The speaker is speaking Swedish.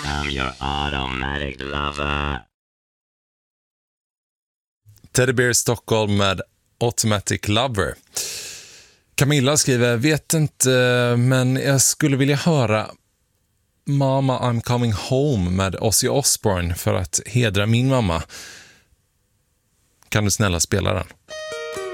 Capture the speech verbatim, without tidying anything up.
I'm your automatic lover. Teddy Bear Stockholm med Automatic Lover. Camilla skriver, vet inte, men jag skulle vilja höra Mama I'm Coming Home med Ozzy Osbourne för att hedra min mamma. Kan du snälla spela den?